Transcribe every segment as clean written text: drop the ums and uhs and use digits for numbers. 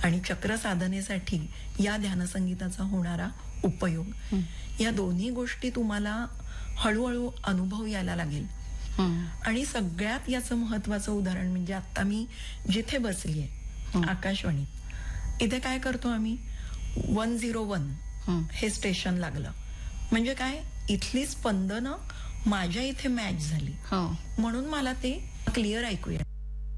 आणि चक्र साधनेसाठी या ध्यानसंगीताचा होणारा उपयोग, या दोन्ही गोष्टी तुम्हाला हळूहळू अनुभव यायला लागेल. आणि सगळ्यात याचं महत्वाचं उदाहरण म्हणजे आता मी जिथे बसलीये आकाशवाणीत, इथे काय करतो आम्ही, 101 हे स्टेशन लागलं म्हणजे काय, इथली स्पंदनं माझ्या इथे मॅच झाली म्हणून मला ते क्लिअर ऐकू येणार.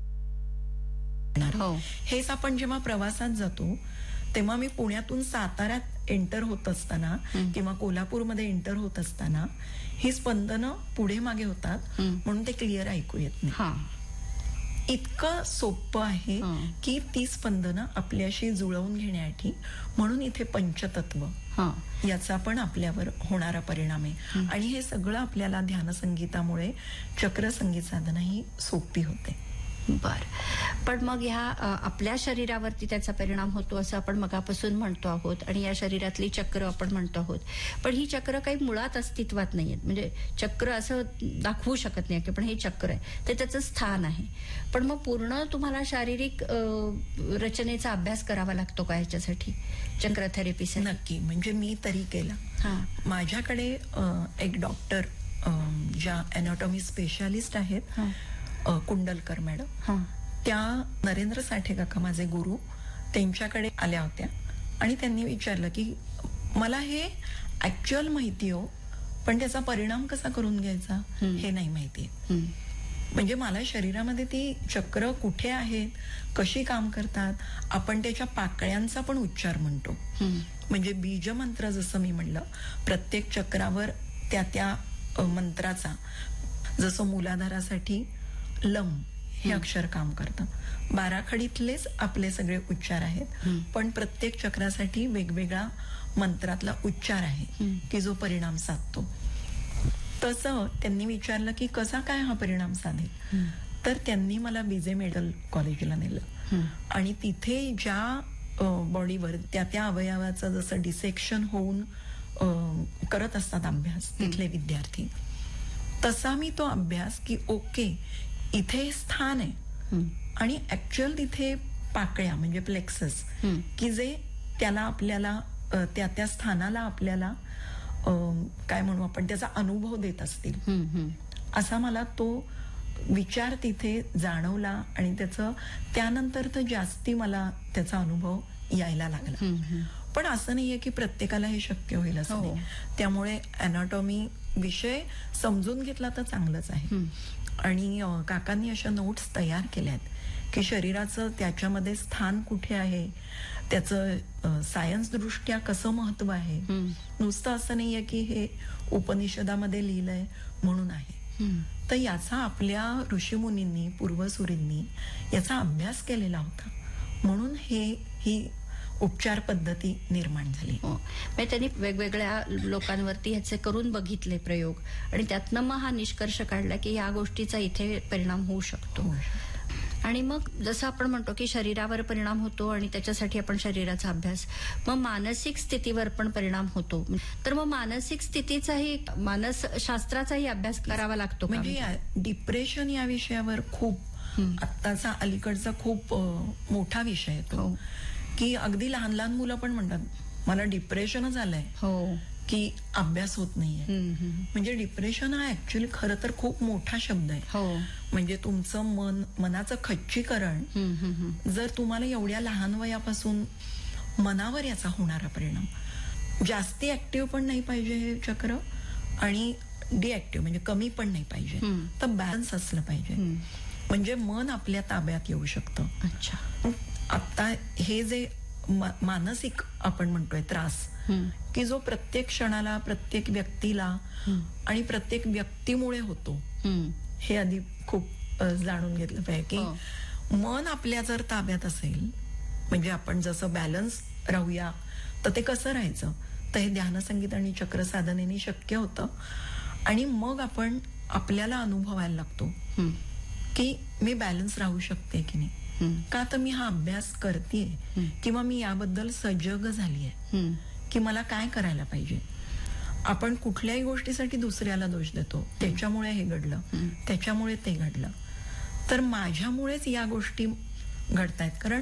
हेच आपण जेव्हा प्रवासात जातो तेव्हा मी पुण्यातून साताऱ्यात एंटर होत असताना किंवा कोल्हापूरमध्ये एंटर होत असताना ही स्पंदनं पुढे मागे होतात म्हणून ते क्लिअर ऐकू येत नाही. इतकं सोपं आहे की ती स्पंदनं आपल्याशी जुळवून घेण्यासाठी, म्हणून इथे पंचतत्व याचा पण आपल्यावर होणारा परिणाम आहे. आणि हे सगळं आपल्याला ध्यानसंगीतामुळे चक्रसंगीत साधना ही सोपी होते. बर, पण मग ह्या आपल्या शरीरावरती त्याचा परिणाम होतो असं आपण मगापासून म्हणतो आहोत आणि या शरीरातली चक्र आपण म्हणतो आहोत, पण ही चक्र काही मुळात अस्तित्वात नाहीयेत. म्हणजे चक्र असं दाखवू शकत नाही की पण हे चक्र आहे, ते त्याचं स्थान आहे. पण मग पूर्ण तुम्हाला शारीरिक रचनेचा अभ्यास करावा लागतो का ह्याच्यासाठी, चक्र थेरपीसाठी? नक्की, म्हणजे मी तरी केला. माझ्याकडे एक डॉक्टर ज्या अॅनाटॉमी स्पेशालिस्ट आहेत, कुंडलकर मॅडम, त्या नरेंद्र साठे काका माझे गुरु, त्यांच्याकडे आल्या होत्या आणि त्यांनी विचारलं की मला हे ऍक्च्युअल माहिती हो, पण त्याचा परिणाम कसा करून घ्यायचा हे नाही माहिती. म्हणजे मला शरीरामध्ये ती चक्र कुठे आहेत, कशी काम करतात, आपण त्याच्या पाकळ्यांचा पण उच्चार म्हणतो. म्हणजे बीज मंत्र जसं मी म्हणलं, प्रत्येक चक्रावर त्या त्या मंत्राचा, जसं मूलाधारासाठी लम हे अक्षर काम करतं, बाराखडीतलेच आपले सगळे उच्चार आहेत, पण प्रत्येक चक्रासाठी वेगवेगळा मंत्रातला उच्चार आहे की जो परिणाम साधतो. तसं त्यांनी विचारलं की कसा काय हा परिणाम साधेल, तर त्यांनी मला बीजे मेडल कॉलेजला नेलं आणि तिथे ज्या बॉडीवर त्या त्या अवयवाचं जसं डिसेक्शन होऊन करत असतात अभ्यास तिथले विद्यार्थी, तसा मी तो अभ्यास की ओके इथे स्थान आहे आणि ऍक्च्युअल तिथे पाकळ्या म्हणजे प्लेक्सस की जे त्याला आपल्याला त्या त्या स्थानाला आपल्याला काय म्हणू आपण, त्याचा अनुभव देत असतील, असा मला तो विचार तिथे जाणवला आणि त्यानंतर तर जास्ती मला त्याचा अनुभव यायला लागला. पण असं नाहीये की प्रत्येकाला हे शक्य होईल असं नाही. त्यामुळे अॅनाटॉमी विषय समजून घेतला तर चांगलंच आहे. आणि काकांनी अशा नोट्स तयार केल्यात की शरीराचं त्याच्यामध्ये स्थान कुठे आहे, त्याचं सायन्स दृष्ट्या कसं महत्व आहे. नुसतं असं नाहीये की हे उपनिषदामध्ये लिहिलंय म्हणून आहे. तर याचा आपल्या ऋषीमुनींनी, पूर्वसुरींनी याचा अभ्यास केलेला होता, म्हणून ही उपचार पद्धती निर्माण झाली. म्हणजे त्यांनी वेगवेगळ्या लोकांवरती ह्याचे करून बघितले प्रयोग आणि त्यातनं मग हा निष्कर्ष काढला की या गोष्टीचा इथे परिणाम होऊ शकतो. आणि मग जसं आपण म्हणतो की शरीरावर परिणाम होतो आणि त्याच्यासाठी आपण शरीराचा अभ्यास, मग मानसिक स्थितीवर पण परिणाम होतो. तर मग मानसिक स्थितीचाही, मानसशास्त्राचाही अभ्यास करावा लागतो. म्हणजे डिप्रेशन या विषयावर खूप आत्ताचा अलीकडचा खूप मोठा विषय आहे तो, की अगदी लहान लहान मुलं पण म्हणतात मला डिप्रेशनच आलंय, की अभ्यास होत नाहीये. म्हणजे डिप्रेशन हा ऍक्च्युअली खरं तर खूप मोठा शब्द आहे. म्हणजे तुमचं मनाचं खच्चीकरण, जर तुम्हाला एवढ्या लहान वयापासून मनावर याचा होणारा परिणाम, जास्ती ऍक्टिव्ह पण नाही पाहिजे हे चक्र आणि डिऍक्टिव्ह म्हणजे कमी पण नाही पाहिजे, तर बॅलन्स असलं पाहिजे, म्हणजे मन आपल्या ताब्यात येऊ शकतं. अच्छा. आता हे जे मानसिक आपण म्हणतोय त्रास, की जो प्रत्येक क्षणाला, प्रत्येक व्यक्तीला आणि प्रत्येक व्यक्तीमुळे होतो, हे आधी खूप जाणून घेतलं पाहिजे की मन आपल्या जर ताब्यात असेल, म्हणजे आपण जसं बॅलन्स राहूया, तर ते कसं राहायचं, तर हे ध्यानसंगीत आणि चक्र साधनेने शक्य होतं. आणि मग आपण आपल्याला अनुभवायला लागतो की मी बॅलन्स राहू शकते की नाही, का तर मी हा अभ्यास करतेय किंवा मी याबद्दल सजग झालीये की मला काय करायला पाहिजे. आपण कुठल्याही गोष्टीसाठी दुसऱ्याला दोष देतो, त्याच्यामुळे हे घडलं, त्याच्यामुळे ते घडलं, तर माझ्यामुळेच या गोष्टी घडतायत. कारण